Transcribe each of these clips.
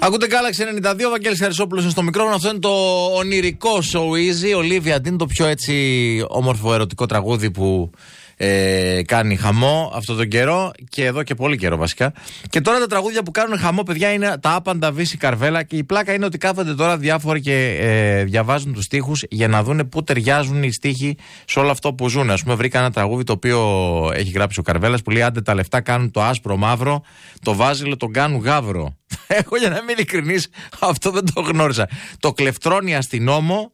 Ακούτε Galaxy 92, Βαγγέλης Χαρισόπουλος στο μικρόφωνο. Αυτό είναι το ονειρικό So Easy. Ολίβια Ντίν, το πιο έτσι όμορφο ερωτικό τραγούδι που κάνει χαμό αυτόν τον καιρό και εδώ και πολύ καιρό βασικά. Και τώρα τα τραγούδια που κάνουν χαμό, παιδιά, είναι τα άπαντα Βύση Καρβέλα. Και η πλάκα είναι ότι κάθονται τώρα διάφοροι και διαβάζουν τους στίχους για να δούνε πού ταιριάζουν οι στίχοι σε όλο αυτό που ζουν. Ας πούμε, βρήκα ένα τραγούδι το οποίο έχει γράψει ο Καρβέλας που λέει: άντε τα λεφτά κάνουν το άσπρο μαύρο, το βάζιλο τον κάνουν γάβρο. Εγώ, για να είμαι ειλικρινής, αυτό δεν το γνώριζα. Το κλεφτρώνει αστυνόμο,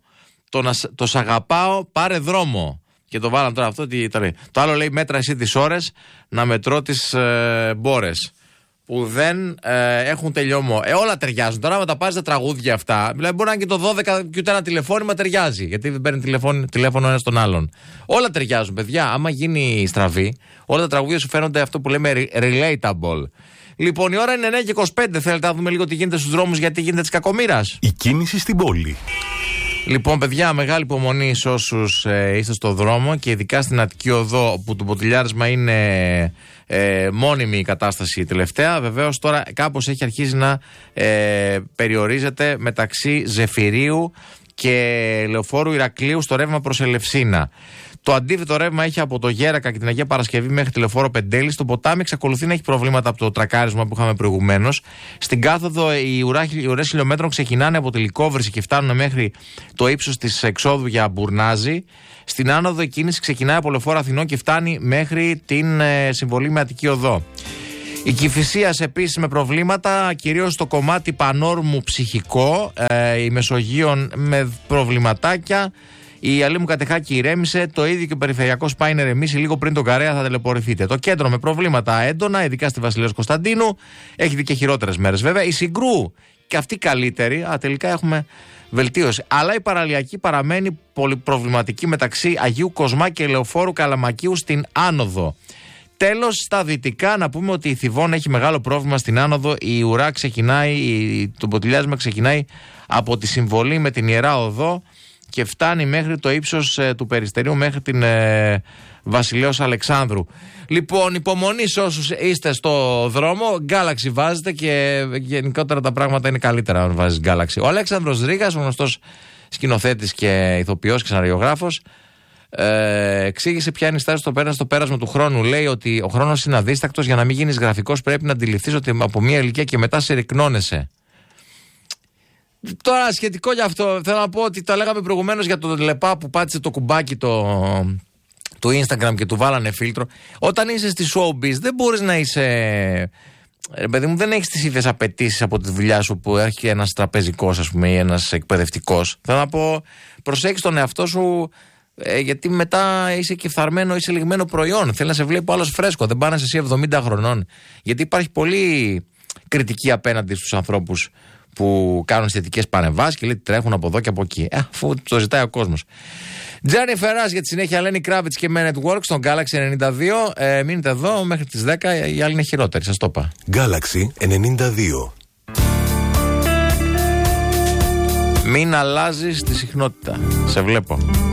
το σ' αγαπάω, πάρε δρόμο. Και το βάλαν τώρα αυτό. Το άλλο λέει: μέτρα εσύ τις ώρες να μετρώ τις μπόρες. Που δεν έχουν τελειώμο. Όλα ταιριάζουν. Τώρα, άμα τα πάρεις τα τραγούδια αυτά, δηλαδή μπορεί να είναι και το 12 και ούτε ένα τηλεφώνημα ταιριάζει. Γιατί δεν παίρνει τηλέφωνο ένας τον άλλον. Όλα ταιριάζουν, παιδιά. Άμα γίνει στραβή, όλα τα τραγούδια σου φαίνονται αυτό που λέμε relatable. Λοιπόν, η ώρα είναι 9:25. Θέλετε να δούμε λίγο τι γίνεται στους δρόμους, γιατί γίνεται της κακομοίρας. Η κίνηση στην πόλη. Λοιπόν, παιδιά, μεγάλη υπομονή σε όσους είστε στο δρόμο και ειδικά στην Αττική Οδό, που το ποτηλιάρισμα είναι μόνιμη η κατάσταση τελευταία. Βεβαίως τώρα κάπως έχει αρχίσει να περιορίζεται μεταξύ Ζεφυρίου και Λεωφόρου Ηρακλείου στο ρεύμα προς Ελευσίνα. Το αντίθετο ρεύμα έχει από το Γέρακα και την Αγία Παρασκευή μέχρι τη Λεωφόρο Πεντέλη. Στο ποτάμι εξακολουθεί να έχει προβλήματα από το τρακάρισμα που είχαμε προηγουμένως. Στην κάθοδο οι ουρές χιλιόμετρων ξεκινάνε από τη Λυκόβρηση και φτάνουν μέχρι το ύψος της εξόδου για Μπουρνάζη. Στην άνοδο η κίνηση ξεκινάει από Λεωφόρο Αθηνών και φτάνει μέχρι την συμβολή με Αττική Οδό. Η Κηφισίας επίσης με προβλήματα, κυρίως στο κομμάτι Πανόρμου Ψυχικό, η Μεσογείων με προβληματάκια. Η Αλήμου Κατεχάκη ηρέμησε, το ίδιο και ο περιφερειακός πάει να ηρεμήσει λίγο πριν τον Καρέα, θα ταλαιπωρηθείτε. Το κέντρο με προβλήματα έντονα, ειδικά στη Βασιλέως Κωνσταντίνου, έχει δει και χειρότερες μέρες βέβαια. Η Συγκρού και αυτή καλύτερη, τελικά έχουμε βελτίωση. Αλλά η παραλιακή παραμένει πολύ προβληματική μεταξύ Αγίου Κοσμά και Λεωφόρου Καλαμακίου στην άνοδο. Τέλος, στα δυτικά να πούμε ότι η Θηβών έχει μεγάλο πρόβλημα στην άνοδο. Η ουρά ξεκινάει, το ποτηλιάσμα ξεκινάει από τη συμβολή με την Ιερά Οδό και φτάνει μέχρι το ύψος του Περιστερίου, μέχρι την Βασιλέως Αλεξάνδρου. Λοιπόν, υπομονή σε όσους είστε στο δρόμο. Galaxy βάζετε και γενικότερα τα πράγματα είναι καλύτερα αν βάζεις Galaxy. Ο Αλέξανδρος Ρήγας, ο γνωστός σκηνοθέτης και ηθοποιός και σεναριογράφος, εξήγησε ποια είναι η στάση στο πέρασμα του χρόνου. Λέει ότι ο χρόνος είναι αδίστακτος. Για να μην γίνεις γραφικός πρέπει να αντιληφθείς ότι από μια ηλικία και μετά σε ρικνώνεσαι. Τώρα σχετικό γι' αυτό θέλω να πω ότι το λέγαμε προηγουμένως για τον Λεπά που πάτησε το κουμπάκι του Instagram και του βάλανε φίλτρο. Όταν είσαι στη showbiz δεν μπορείς να είσαι, παιδί μου, δεν έχεις τις ίδιες απαιτήσεις από τη δουλειά σου που έχει ένας τραπεζικός, ας πούμε, ή ένας εκπαιδευτικός. Θέλω να πω, προσέξεις τον εαυτό σου, γιατί μετά είσαι κεφθαρμένο, είσαι λιγμένο προϊόν. Θέλει να σε βλέπει άλλος φρέσκο, δεν πάνε εσύ 70 χρονών. Γιατί υπάρχει πολύ κριτική απέναντι στους ανθρώπους που κάνουν αισθητικές παρεμβάσεις και λέει τρέχουν από εδώ και από εκεί. Αφού το ζητάει ο κόσμος. Τζένι Φεράς για τη συνέχεια, Λένι Κράβιτς και Men at Work στον Galaxy 92. Μείνετε εδώ μέχρι τις 10, οι άλλοι είναι χειρότεροι, σας το είπα. Galaxy 92. Μην αλλάζεις τη συχνότητα. Σε βλέπω.